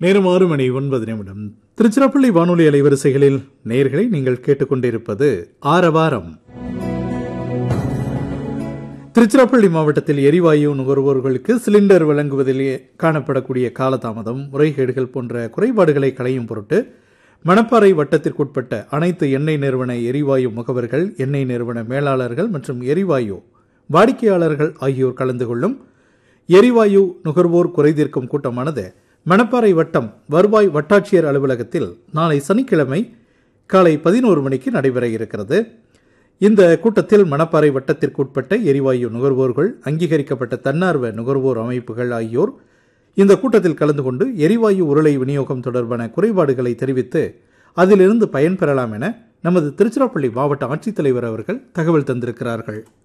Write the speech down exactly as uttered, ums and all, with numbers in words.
நேரம் ஆறு மணி ஒன்பது நிமிடம். திருச்சிராப்பள்ளி வானொலி அலைவரிசைகளில் நேயர்களை நீங்கள் கேட்டுக்கொண்டிருப்பது ஆரவாரம். திருச்சிராப்பள்ளி மாவட்டத்தில் எரிவாயு நுகர்வோர்களுக்கு சிலிண்டர் வழங்குவதிலே காணப்படக்கூடிய காலதாமதம், முறைகேடுகள் போன்ற குறைபாடுகளை களையும் பொருட்டு மணப்பாறை வட்டத்திற்குட்பட்ட அனைத்து எண்ணெய் நிறுவன எரிவாயு முகவர்கள், எண்ணெய் நிறுவன மேலாளர்கள் மற்றும் எரிவாயு வாடிக்கையாளர்கள் ஆகியோர் கலந்து கொள்ளும் எரிவாயு நுகர்வோர் குறைதீர்க்கும் கூட்டமானது மணப்பாறை வட்டம் வருவாய் வட்டாட்சியர் அலுவலகத்தில் நாளை சனிக்கிழமை காலை பதினோரு மணிக்கு நடைபெற இருக்கிறது. இந்த கூட்டத்தில் மணப்பாறை வட்டத்திற்குட்பட்ட எரிவாயு நுகர்வோர்கள், அங்கீகரிக்கப்பட்ட தன்னார்வ நுகர்வோர் அமைப்புகள் ஆகியோர் இந்த கூட்டத்தில் கலந்து கொண்டு எரிவாயு உருளை விநியோகம் தொடர்பான குறைபாடுகளை தெரிவித்து அதிலிருந்து பயன்பெறலாம் என நமது திருச்சிராப்பள்ளி மாவட்ட ஆட்சித்தலைவர் அவர்கள் தகவல் தந்திருக்கிறார்கள்.